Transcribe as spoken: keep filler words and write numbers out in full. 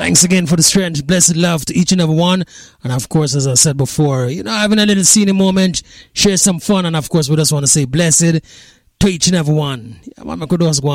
Thanks again for the strength. Blessed love to each and every one. And of course, as I said before, you know, having a little scenic moment, share some fun. And of course, we just want to say blessed to each and every one. Yeah, man, I could just go